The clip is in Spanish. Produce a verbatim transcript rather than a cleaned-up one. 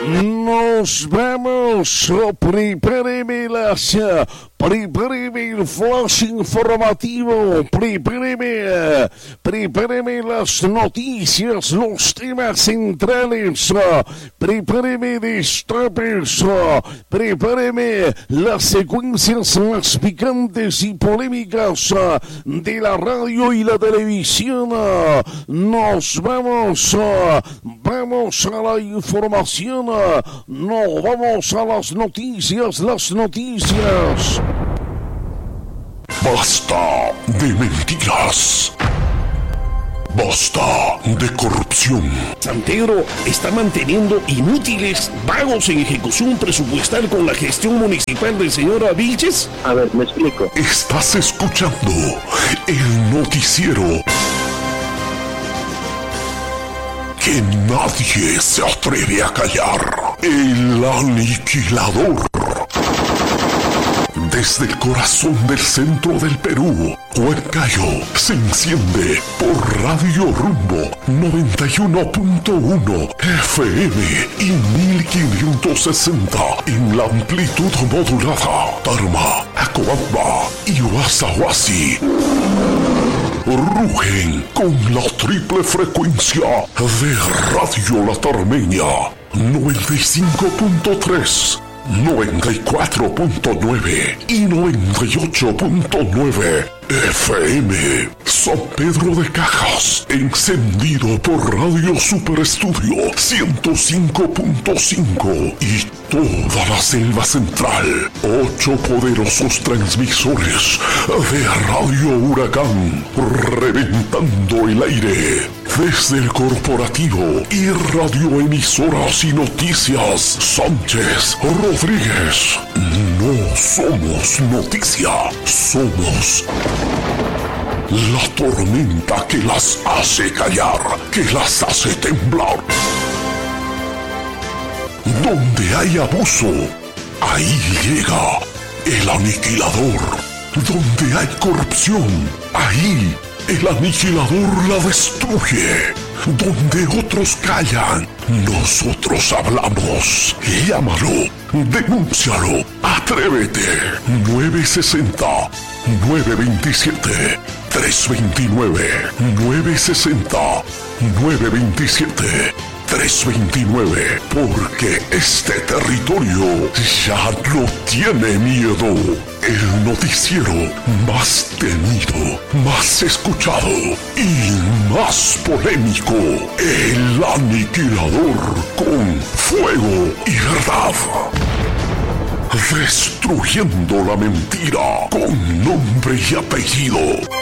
Nos vamos, prepáreme las, prepáreme el flash informativo, prepáreme, prepáreme las noticias, los temas centrales, prepáreme destapes, prepáreme las secuencias más picantes y polémicas de la radio y la televisión. Nos vamos, vamos a la información. No, vamos a las noticias, las noticias. Basta de mentiras. Basta de corrupción. Santero está manteniendo inútiles vagos en ejecución presupuestal con la gestión municipal del señor Vilches. A ver, me explico. Estás escuchando el noticiero que nadie se atreve a callar. El aniquilador. Desde el corazón del centro del Perú, Huancayo se enciende por Radio Rumbo noventa y uno punto uno F M y mil quinientos sesenta en la amplitud modulada. Tarma, Acobamba y Huasahuasi rugen con la triple frecuencia de Radio La Tarmeña noventa y cinco punto tres, noventa y cuatro punto nueve y noventa y ocho punto nueve F M. San Pedro de Cajas, encendido por Radio Super Estudio ciento cinco punto cinco y toda la selva central. Ocho poderosos transmisores de Radio Huracán, reventando el aire. Desde el corporativo y radioemisoras y noticias Sánchez Rodríguez. No somos noticia, somos la tormenta que las hace callar, que las hace temblar. Donde hay abuso, ahí llega el aniquilador. Donde hay corrupción, ahí el aniquilador la destruye. Donde otros callan, nosotros hablamos. Llámalo, denúncialo, atrévete. nueve sesenta, nueve veintisiete, trescientos veintinueve. nueve sesenta, nueve veintisiete, trescientos veintinueve. Porque este territorio ya no tiene miedo. El noticiero más temido, más escuchado y más polémico. El aniquilador con fuego y verdad. Destruyendo la mentira con nombre y apellido.